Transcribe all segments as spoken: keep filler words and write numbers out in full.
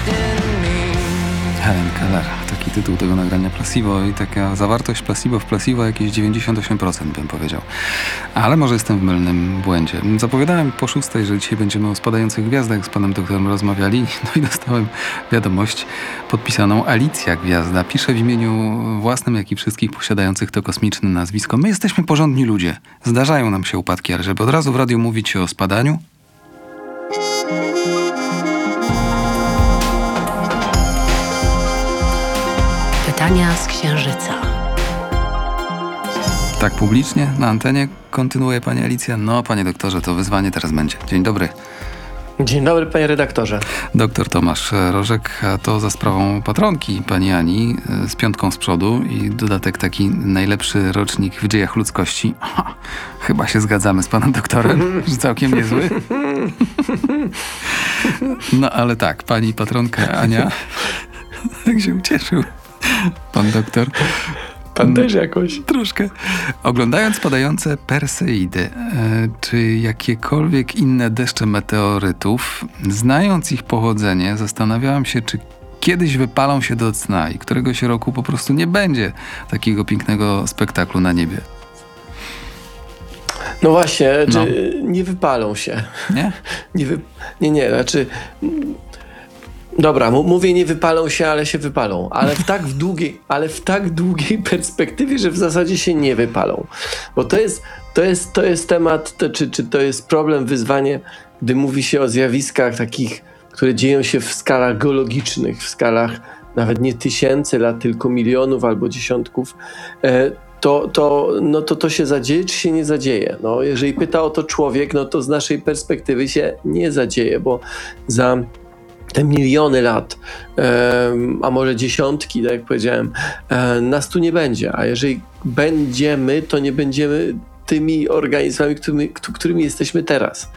Helen Keller, taki tytuł tego nagrania Placebo i taka zawartość placebo w placebo jakieś dziewięćdziesiąt osiem procent bym powiedział. Ale może jestem w mylnym błędzie. Zapowiadałem po szóstej, że dzisiaj będziemy o spadających gwiazdach z panem doktorem rozmawiali, no i dostałem wiadomość podpisaną Alicja Gwiazda. Pisze w imieniu własnym, jak i wszystkich posiadających to kosmiczne nazwisko. My jesteśmy porządni ludzie. Zdarzają nam się upadki, ale żeby od razu w radiu mówić o spadaniu? Pytania z Księżyca. Tak publicznie, na antenie kontynuuje pani Alicja. No, panie doktorze, to wyzwanie teraz będzie. Dzień dobry. Dzień dobry, panie redaktorze. Doktor Tomasz Rożek, a to za sprawą patronki pani Ani z piątką z przodu i dodatek taki najlepszy rocznik w dziejach ludzkości. Ha, chyba się zgadzamy z panem doktorem, że całkiem niezły. No ale tak, pani patronka Ania, tak się ucieszył pan doktor. Pan też jakoś. Troszkę. Oglądając padające Perseidy, e, czy jakiekolwiek inne deszcze meteorytów, znając ich pochodzenie, zastanawiałam się, czy kiedyś wypalą się do cna i któregoś roku po prostu nie będzie takiego pięknego spektaklu na niebie. No właśnie, No. czy nie wypalą się? Nie? Nie, wy... nie, nie, znaczy... Dobra, m- mówię nie wypalą się, ale się wypalą. Ale w tak w długiej, ale w tak długiej perspektywie, że w zasadzie się nie wypalą. Bo to jest, to jest, to jest temat, to, czy, czy to jest problem, wyzwanie, gdy mówi się o zjawiskach takich, które dzieją się w skalach geologicznych, w skalach nawet nie tysięcy lat, tylko milionów albo dziesiątków. E, to, to, no to to się zadzieje, czy się nie zadzieje? No, jeżeli pyta o to człowiek, no to z naszej perspektywy się nie zadzieje, bo za te miliony lat, a może dziesiątki, tak jak powiedziałem, nas tu nie będzie. A jeżeli będziemy, to nie będziemy tymi organizmami, którymi, którymi jesteśmy teraz.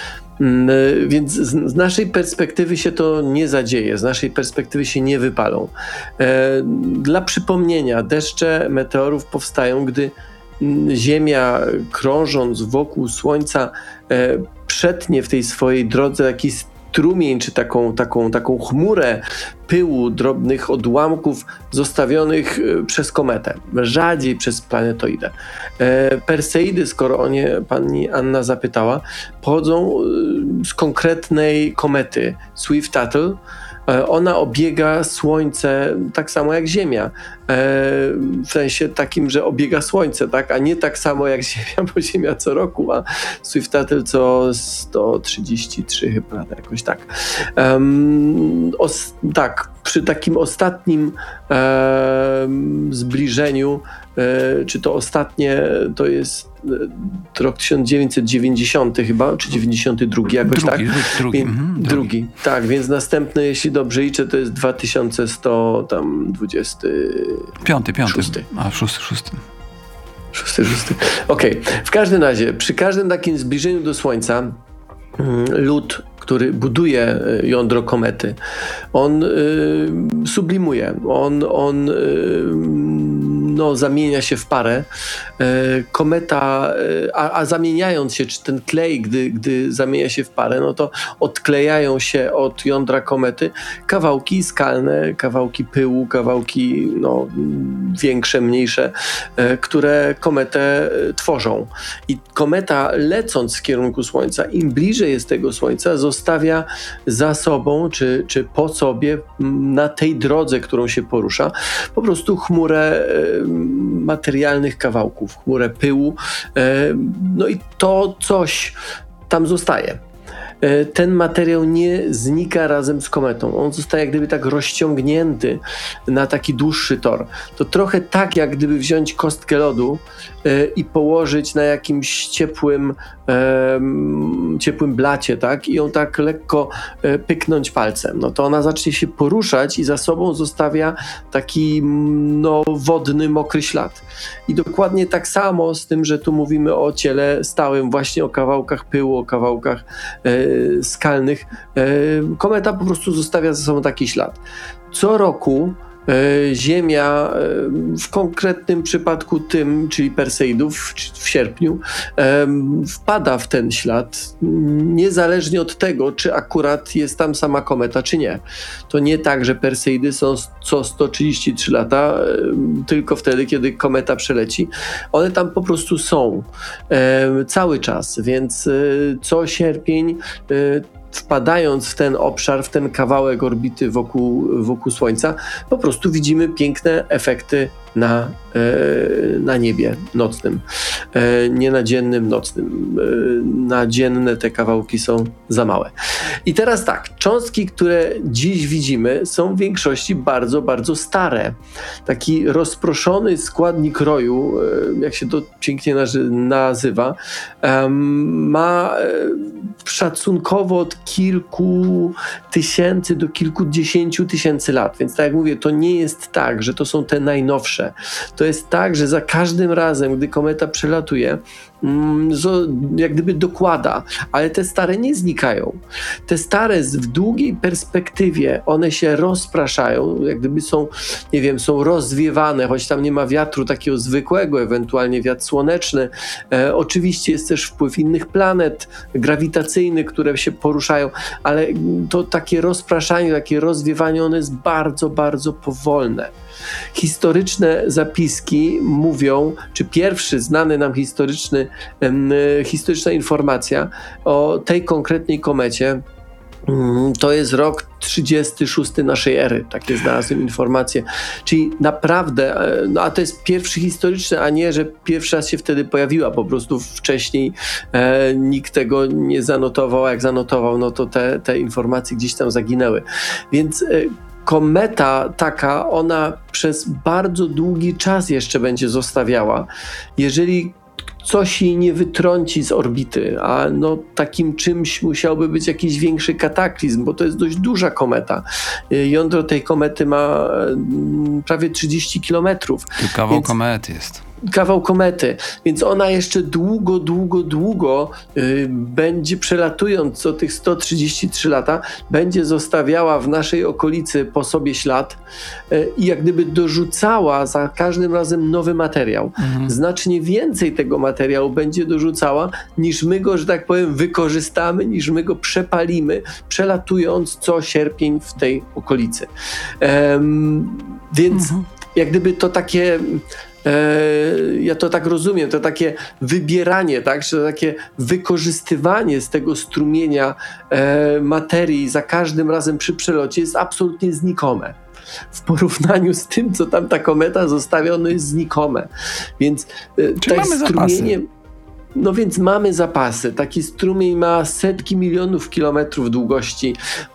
Więc z naszej perspektywy się to nie zadzieje, z naszej perspektywy się nie wypalą. Dla przypomnienia, deszcze meteorów powstają, gdy Ziemia, krążąc wokół Słońca, przetnie w tej swojej drodze jakiś strumień, czy taką, taką, taką chmurę pyłu, drobnych odłamków zostawionych przez kometę, rzadziej przez planetoidę. Perseidy, skoro o nie pani Anna zapytała, pochodzą z konkretnej komety Swift-Tuttle. Ona obiega Słońce tak samo jak Ziemia, w sensie takim, że obiega Słońce, tak, a nie tak samo jak Ziemia, bo Ziemia co roku, a Swift-Tuttle co sto trzydzieści trzy chyba, jakoś tak. Um, os, tak, przy takim ostatnim um, zbliżeniu, um, czy to ostatnie, to jest rok tysiąc dziewięćset dziewięćdziesiąty chyba, czy dziewięćdziesiąty drugi jakoś drugi, tak? Drugi, Więc, mhm, drugi. drugi. Tak, więc następny, jeśli dobrze liczę, to jest dwa tysiące sto tam dwudziesty Piąty, piąty. Szósty. A, szósty, szósty. Szósty, szósty. Okej. Okay. W każdym razie, przy każdym takim zbliżeniu do Słońca lód, który buduje jądro komety, on y, sublimuje, on, on y, no, zamienia się w parę. Y, kometa, y, a, a zamieniając się, czy ten klej, gdy, gdy zamienia się w parę, no to odklejają się od jądra komety kawałki skalne, kawałki pyłu, kawałki no, większe, mniejsze, y, które kometę y, tworzą. I kometa, lecąc w kierunku Słońca, im bliżej jest tego Słońca, zostawia za sobą, czy, czy po sobie na tej drodze, którą się porusza, po prostu chmurę e, materialnych kawałków, chmurę pyłu, e, no i to coś tam zostaje. E, ten materiał nie znika razem z kometą. On zostaje jak gdyby tak rozciągnięty na taki dłuższy tor. To trochę tak, jak gdyby wziąć kostkę lodu e, i położyć na jakimś ciepłym e, ciepłym blacie, tak? I ją tak lekko e, pyknąć palcem. No to ona zacznie się poruszać i za sobą zostawia taki no, wodny, mokry ślad. I dokładnie tak samo z tym, że tu mówimy o ciele stałym, właśnie o kawałkach pyłu, o kawałkach e, skalnych. E, kometa po prostu zostawia za sobą taki ślad. Co roku e, Ziemia e, w konkretnym przypadku tym, czyli Perseidów w sierpniu, e, wpada w ten ślad, niezależnie od tego, czy akurat jest tam sama kometa, czy nie. To nie tak, że Perseidy są co sto trzydzieści trzy lata, e, tylko wtedy, kiedy kometa przeleci. One tam po prostu są e, cały czas, więc e, co sierpień e, wpadając w ten obszar, w ten kawałek orbity wokół, wokół Słońca, po prostu widzimy piękne efekty na, e, na niebie nocnym. E, nie na dziennym, nocnym. E, na dzienne te kawałki są za małe. I teraz tak, cząstki, które dziś widzimy, są w większości bardzo, bardzo stare. Taki rozproszony składnik roju, e, jak się to pięknie nazy- nazywa, e, ma e, szacunkowo od kilku tysięcy do kilkudziesięciu tysięcy lat. Więc tak jak mówię, to nie jest tak, że to są te najnowsze. To jest tak, że za każdym razem, gdy kometa przelatuje, jak gdyby dokłada, ale te stare nie znikają. Te stare w długiej perspektywie, one się rozpraszają, jak gdyby są, nie wiem, są rozwiewane, choć tam nie ma wiatru takiego zwykłego, ewentualnie wiatr słoneczny. E, oczywiście jest też wpływ innych planet grawitacyjnych, które się poruszają, ale to takie rozpraszanie, takie rozwiewanie, ono jest bardzo, bardzo powolne. Historyczne zapiski mówią, czy pierwszy znany nam historyczny, em, historyczna informacja o tej konkretnej komecie, to jest rok trzydziesty szósty naszej ery, takie znalazłem informacje. Czyli naprawdę, no a to jest pierwszy historyczny, a nie, że pierwszy raz się wtedy pojawiła, po prostu wcześniej e, nikt tego nie zanotował, a jak zanotował, no to te, te informacje gdzieś tam zaginęły. Więc e, kometa taka, ona przez bardzo długi czas jeszcze będzie zostawiała. Jeżeli coś jej nie wytrąci z orbity, a no takim czymś musiałby być jakiś większy kataklizm, bo to jest dość duża kometa. Jądro tej komety ma prawie trzydzieści kilometrów. To kawał więc... komety jest. Kawał komety, więc ona jeszcze długo, długo, długo yy, będzie przelatując co tych sto trzydzieści trzy lata, będzie zostawiała w naszej okolicy po sobie ślad yy, i jak gdyby dorzucała za każdym razem nowy materiał. Mhm. Znacznie więcej tego materiału będzie dorzucała, niż my go, że tak powiem, wykorzystamy, niż my go przepalimy, przelatując co sierpień w tej okolicy. Yy, więc mhm. jak gdyby to takie... Ja to tak rozumiem, to takie wybieranie, tak, że takie wykorzystywanie z tego strumienia e, materii za każdym razem przy przelocie jest absolutnie znikome. W porównaniu z tym, co tam ta kometa zostawia, ono jest znikome. Więc e, tak strumieniem... No więc mamy zapasy. Taki strumień ma setki milionów kilometrów długości,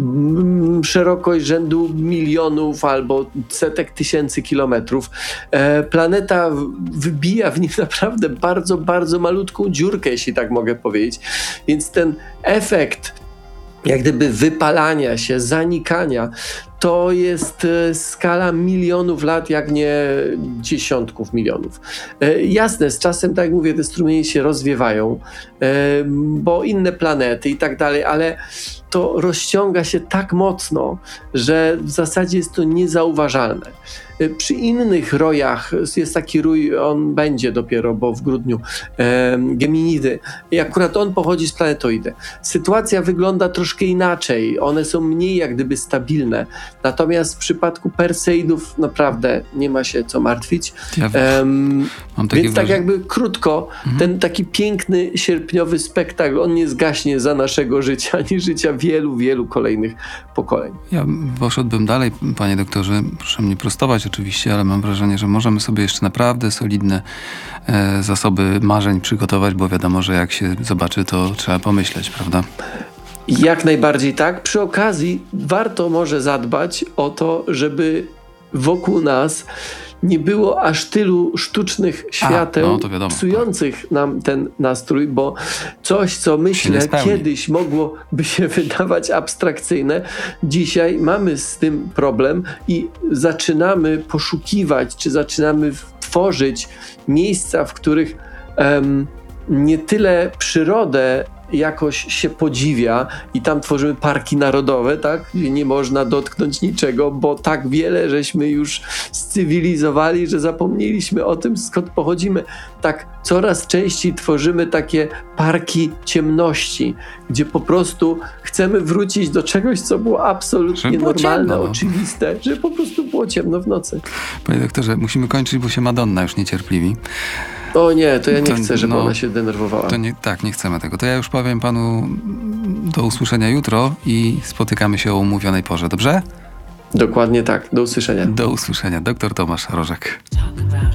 m, szerokość rzędu milionów albo setek tysięcy kilometrów. E, planeta wybija w nim naprawdę bardzo, bardzo malutką dziurkę, jeśli tak mogę powiedzieć. Więc ten efekt jak gdyby wypalania się, zanikania, to jest skala milionów lat, jak nie dziesiątków milionów. E, jasne, z czasem, tak jak mówię, te strumienie się rozwiewają, e, bo inne planety i tak dalej, ale to rozciąga się tak mocno, że w zasadzie jest to niezauważalne. E, przy innych rojach, jest taki rój, on będzie dopiero, bo w grudniu, e, Geminidy, i akurat on pochodzi z planetoidy. Sytuacja wygląda troszkę inaczej, one są mniej jak gdyby stabilne. Natomiast w przypadku Perseidów naprawdę nie ma się co martwić. Ja um, mam takie więc tak jakby krótko, mhm. ten taki piękny sierpniowy spektakl, on nie zgaśnie za naszego życia, ani życia wielu, wielu kolejnych pokoleń. Ja poszedłbym dalej, panie doktorze, proszę mnie prostować oczywiście, ale mam wrażenie, że możemy sobie jeszcze naprawdę solidne e, zasoby marzeń przygotować, bo wiadomo, że jak się zobaczy, to trzeba pomyśleć, prawda? Jak najbardziej tak. Przy okazji warto może zadbać o to, żeby wokół nas nie było aż tylu sztucznych świateł A, no, psujących nam ten nastrój, bo coś, co myślę kiedyś mogłoby się wydawać abstrakcyjne, dzisiaj mamy z tym problem i zaczynamy poszukiwać, czy zaczynamy tworzyć miejsca, w których um, nie tyle przyrodę, jakoś się podziwia i tam tworzymy parki narodowe, tak? Gdzie nie można dotknąć niczego, bo tak wiele żeśmy już cywilizowali, że zapomnieliśmy o tym, skąd pochodzimy. Tak coraz częściej tworzymy takie parki ciemności, gdzie po prostu chcemy wrócić do czegoś, co było absolutnie Żeby było normalne, ciemno. oczywiste, że po prostu było ciemno w nocy. Panie doktorze, musimy kończyć, bo się Madonna już niecierpliwi. O nie, to ja nie To- chcę, żeby no, ona się denerwowała. To nie, tak, nie chcemy tego. To ja już powiem panu do usłyszenia jutro i spotykamy się o umówionej porze, dobrze? Dokładnie tak. Do usłyszenia. Do usłyszenia. Doktor Tomasz Rożek.